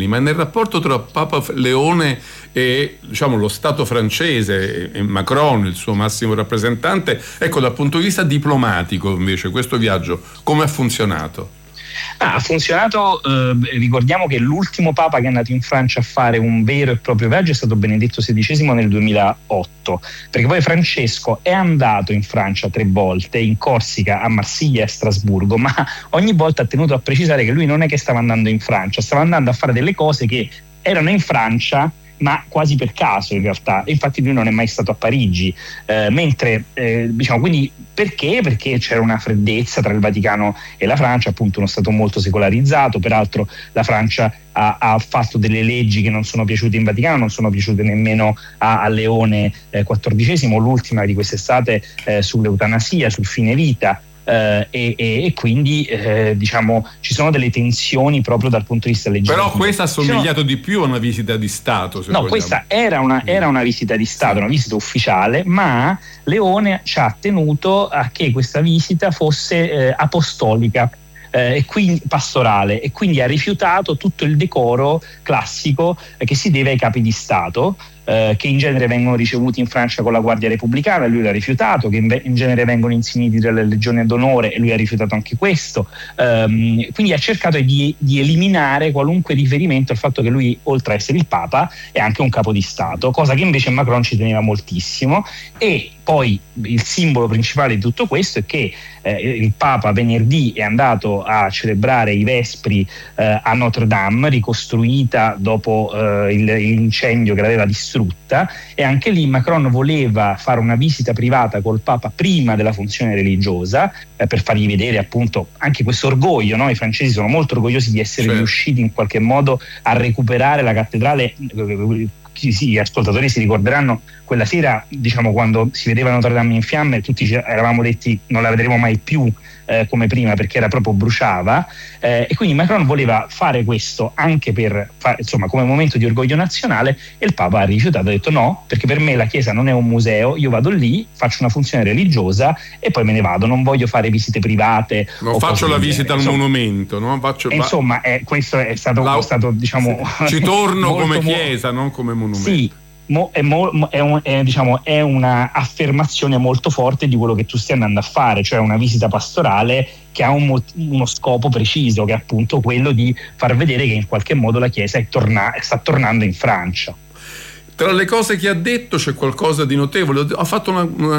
anni, ma nel rapporto tra Papa Leone e, diciamo, lo Stato francese e Macron, il suo massimo rappresentante, ecco, dal punto di vista diplomatico invece questo viaggio come ha funzionato? Ha funzionato, ricordiamo che l'ultimo Papa che è andato in Francia a fare un vero e proprio viaggio è stato Benedetto XVI nel 2008, perché poi Francesco è andato in Francia 3 volte, in Corsica, a Marsiglia e a Strasburgo, ma ogni volta ha tenuto a precisare che lui non è che stava andando in Francia, stava andando a fare delle cose che erano in Francia ma quasi per caso in realtà, e infatti lui non è mai stato a Parigi, mentre diciamo, quindi perché? Perché c'era una freddezza tra il Vaticano e la Francia, appunto uno stato molto secolarizzato, peraltro la Francia ha fatto delle leggi che non sono piaciute in Vaticano, non sono piaciute nemmeno a Leone XIV, l'ultima di quest'estate sull'eutanasia, sul fine vita. E quindi diciamo ci sono delle tensioni proprio dal punto di vista legislativo. Però questa ha somigliato di più a una visita di Stato, se vogliamo. Questa era una visita di Stato, sì, una visita ufficiale, ma Leone ci ha tenuto a che questa visita fosse apostolica e quindi pastorale, e quindi ha rifiutato tutto il decoro classico che si deve ai capi di Stato, che in genere vengono ricevuti in Francia con la Guardia Repubblicana, lui l'ha rifiutato, che in genere vengono insigniti della Legione d'Onore, e lui ha rifiutato anche questo, quindi ha cercato di eliminare qualunque riferimento al fatto che lui, oltre a essere il Papa, è anche un capo di Stato, cosa che invece Macron ci teneva moltissimo. E poi il simbolo principale di tutto questo è che il Papa venerdì è andato a celebrare i Vespri a Notre Dame, ricostruita dopo l'incendio che l'aveva distrutta, e anche lì Macron voleva fare una visita privata col Papa prima della funzione religiosa, per fargli vedere appunto anche questo orgoglio, no? I francesi sono molto orgogliosi di essere riusciti in qualche modo a recuperare la cattedrale. Sì, gli ascoltatori si ricorderanno quella sera, diciamo, quando si vedeva Notre Dame in fiamme, tutti eravamo detti non la vedremo mai più come prima, perché era proprio bruciava, e quindi Macron voleva fare questo anche per insomma, come momento di orgoglio nazionale, e il Papa ha rifiutato, ha detto no, perché per me la Chiesa non è un museo, io vado lì, faccio una funzione religiosa e poi me ne vado, non voglio fare visite private. Non faccio la visita al monumento, no? Insomma, questo è stato diciamo ci torno come chiesa, non come monumento. Sì. È una affermazione molto forte di quello che tu stai andando a fare, cioè una visita pastorale che ha uno scopo preciso, che è appunto quello di far vedere che in qualche modo la Chiesa sta tornando in Francia. Tra le cose che ha detto c'è qualcosa di notevole. Ha fatto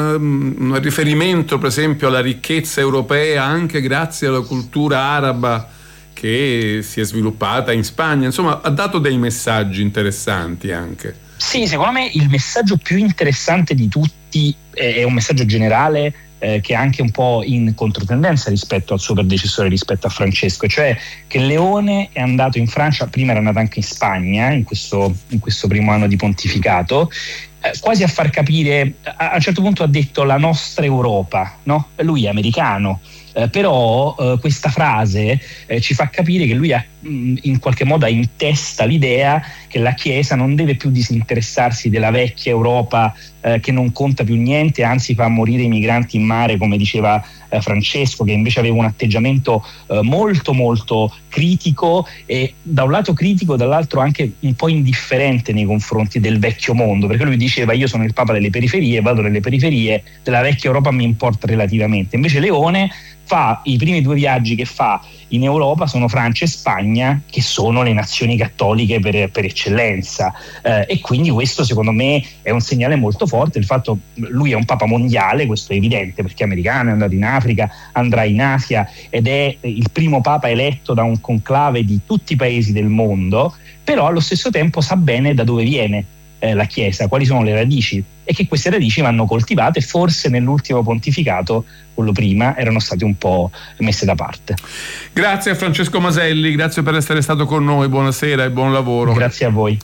un riferimento, per esempio, alla ricchezza europea anche grazie alla cultura araba che si è sviluppata in Spagna. Insomma, ha dato dei messaggi interessanti anche. Sì, secondo me il messaggio più interessante di tutti è un messaggio generale che è anche un po' in controtendenza rispetto al suo predecessore, rispetto a Francesco, cioè che Leone è andato in Francia, prima era andato anche in Spagna in questo primo anno di pontificato, quasi a far capire, a un certo punto ha detto la nostra Europa, no? Lui è americano, però questa frase ci fa capire che lui in qualche modo ha in testa l'idea che la Chiesa non deve più disinteressarsi della vecchia Europa che non conta più niente, anzi fa morire i migranti in mare, come diceva Francesco, che invece aveva un atteggiamento molto molto critico, e da un lato critico, dall'altro anche un po' indifferente nei confronti del vecchio mondo, perché lui diceva io sono il Papa delle periferie, vado nelle periferie, della vecchia Europa mi importa relativamente. Invece Leone fa i primi 2 viaggi che fa in Europa sono Francia e Spagna, che sono le nazioni cattoliche per eccellenza, e quindi questo secondo me è un segnale molto forte. Il fatto, lui è un Papa mondiale, questo è evidente perché è americano, è andato in Africa, andrà in Asia ed è il primo Papa eletto da un conclave di tutti i paesi del mondo, però allo stesso tempo sa bene da dove viene la Chiesa, quali sono le radici, e che queste radici vanno coltivate. Forse nell'ultimo pontificato, quello prima, erano state un po' messe da parte. Grazie a Francesco Maselli, grazie per essere stato con noi, buonasera e buon lavoro. Grazie a voi.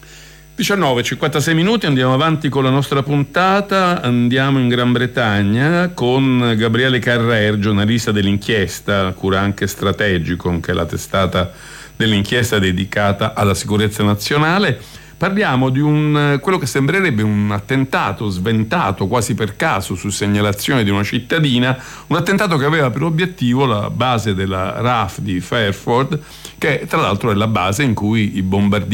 19:56 minuti, andiamo avanti con la nostra puntata, andiamo in Gran Bretagna con Gabriele Carrer, giornalista dell'Inchiesta, cura anche Strategicon, che è la testata dell'inchiesta dedicata alla sicurezza nazionale. Parliamo di quello che sembrerebbe un attentato sventato quasi per caso su segnalazione di una cittadina, un attentato che aveva per obiettivo la base della RAF di Fairford, che tra l'altro è la base in cui i bombardieri